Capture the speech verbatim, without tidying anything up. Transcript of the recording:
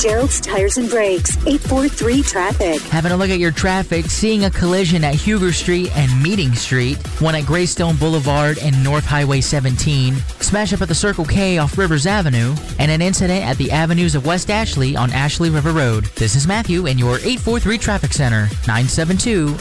Gerald's Tires and Brakes, eight four three traffic. Having a look at your traffic, seeing a collision at Huger Street and Meeting Street, one at Greystone Boulevard and North Highway seventeen, smash up at the Circle K off Rivers Avenue, and an incident at the Avenues of West Ashley on Ashley River Road. This is Matthew in your eight four three Traffic Center, nine seven two